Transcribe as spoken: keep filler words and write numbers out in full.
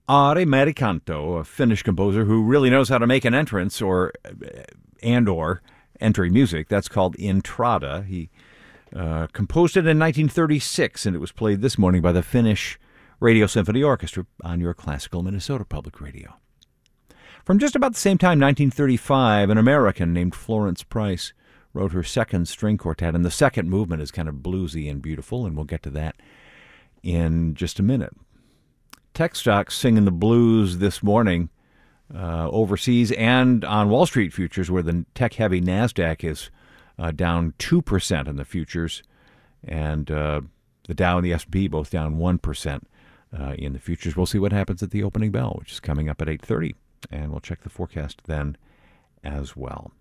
Ari Marikanto, a Finnish composer who really knows how to make an entrance or and or entry music. That's called Intrada. He uh, composed it in nineteen thirty-six, and it was played this morning by the Finnish Radio Symphony Orchestra on your classical Minnesota Public Radio. From just about the same time, nineteen thirty-five, an American named Florence Price wrote her second string quartet, and the second movement is kind of bluesy and beautiful, and we'll get to that in just a minute. Tech stocks singing the blues this morning uh, overseas and on Wall Street futures, where the tech-heavy NASDAQ is uh, down two percent in the futures, and uh, the Dow and the S and P both down one percent uh, in the futures. We'll see what happens at the opening bell, which is coming up at eight thirty, and we'll check the forecast then as well.